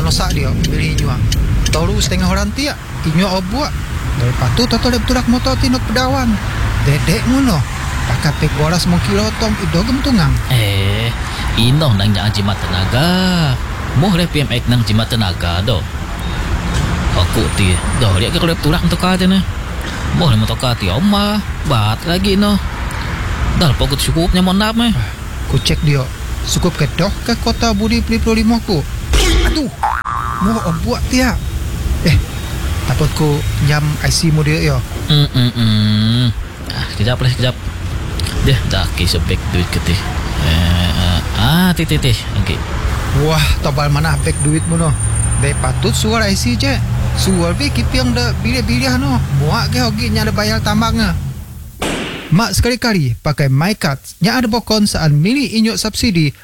nosak dia milih inyo tahu setengah orang tiak inyo obuak dari patu toto dep turak motor tinuk pedawan dedek ngono pakai pek boras mau kilotong itu gemtungang ino nang nya jimat tenaga moh le PMX nang jimat tenaga do aku ti do dia ke lep turak untuk ka na moh le motor ka ti oma bat lagi no dal pokok cukupnya mondap mah ku cek dia cukup kedoh ke kota Budi Pelipro 5 ku aduh mau obuak tiak takut ku jam IC mu dia yo sekejap deh dah kisah back duit ke teh teh okey wah tobal mana back duit mu no be patut suar IC je suar be kipiang da bilia-bilia no muak ke hogi nya ada bayar tambangnya mak sekali-kali pakai MyCard nya ada bokon saat milih inyo subsidi